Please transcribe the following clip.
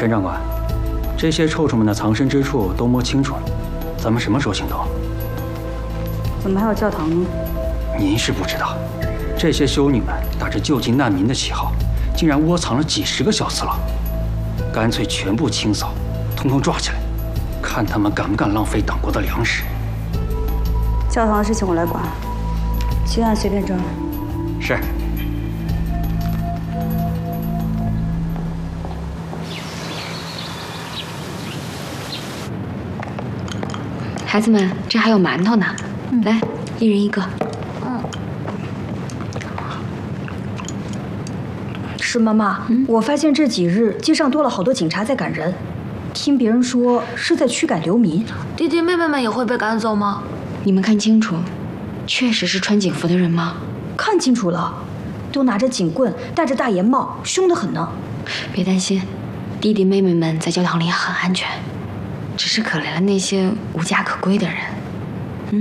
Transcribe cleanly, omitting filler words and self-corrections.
陈长官，这些臭虫们的藏身之处都摸清楚了，咱们什么时候行动？ 怎么还有教堂呢？ 您是不知道，这些修女们打着救济难民的旗号，竟然窝藏了几10个小次郎，干脆全部清扫，统统抓起来，看他们敢不敢浪费党国的粮食。 教堂的事情我来管，其他随便抓。 是。 孩子们，这还有馒头呢，来，一人一个。 是妈妈，我发现这几日街上多了好多警察在赶人，听别人说是在驱赶流民。 弟弟妹妹们也会被赶走吗？ 你们看清楚，确实是穿警服的人吗？ 看清楚了，都拿着警棍，戴着大檐帽，凶得很呢。 别担心，弟弟妹妹们在教堂里很安全，只是可怜了那些无家可归的人。